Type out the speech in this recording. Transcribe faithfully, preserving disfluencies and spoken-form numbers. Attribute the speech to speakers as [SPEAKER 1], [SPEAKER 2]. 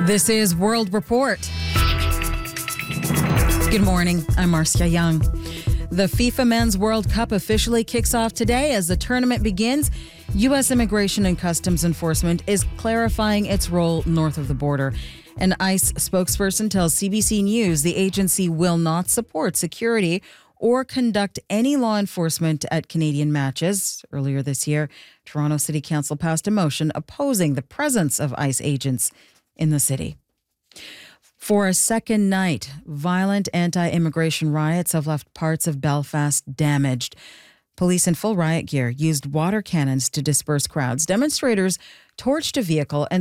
[SPEAKER 1] This is World Report. Good morning. I'm Marcia Young. The FIFA Men's World Cup officially kicks off today. As the tournament begins, U S Immigration and Customs Enforcement is clarifying its role north of the border. An ICE spokesperson tells C B C News the agency will not support security or conduct any law enforcement at Canadian matches. Earlier this year, Toronto City Council passed a motion opposing the presence of ICE agents in the city. For a second night, violent anti-immigration riots have left parts of Belfast damaged. Police in full riot gear used water cannons to disperse crowds. Demonstrators torched a vehicle and